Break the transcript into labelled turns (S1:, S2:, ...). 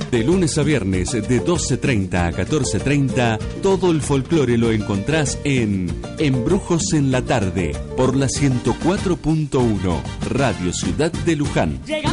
S1: De lunes a viernes de 12:30 a 14:30, todo el folclore lo encontrás en Embrujos en la Tarde, por la 104.1, Radio Ciudad de Luján.